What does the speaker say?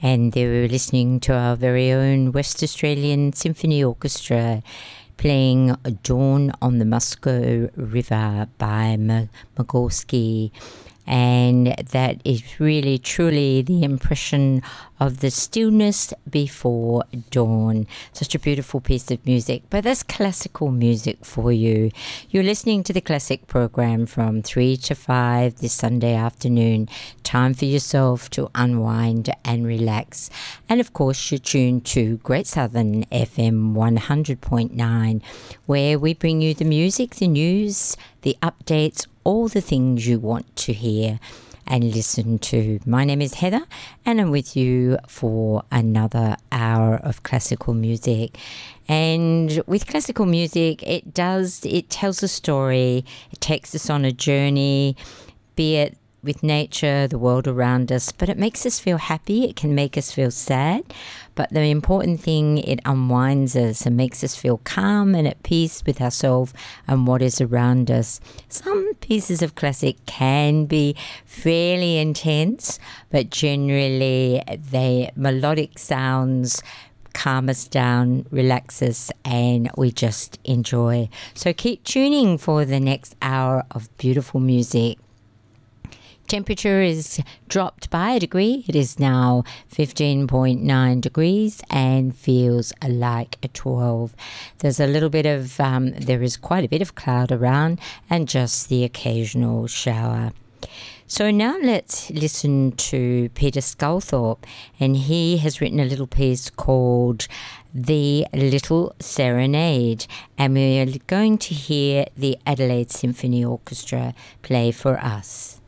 And they were listening to our very own West Australian Symphony Orchestra playing Dawn on the Musco River by Magorski. And that is really, truly the impression of the stillness before dawn. Such a beautiful piece of music. But that's classical music for you. You're listening to the classic program from 3 to 5 this Sunday afternoon. Time for yourself to unwind and relax. And of course, you're tuned to Great Southern FM 100.9, where we bring you the music, the news, the updates, all the things you want to hear and listen to. My name is Heather, and I'm with you for another hour of classical music. And with classical music, it tells a story, it takes us on a journey, be it with nature, the world around us, but it makes us feel happy, it can make us feel sad, but the important thing, it unwinds us and makes us feel calm and at peace with ourselves and what is around us. Some pieces of classic can be fairly intense, but generally melodic sounds calm us down, relax us, and we just enjoy. So keep tuning for the next hour of beautiful music. Temperature is dropped by a degree. It is now 15.9 degrees and feels like a 12. There is quite a bit of cloud around and just the occasional shower. So now let's listen to Peter Sculthorpe, and he has written a little piece called The Little Serenade, and we're going to hear the Adelaide Symphony Orchestra play for us.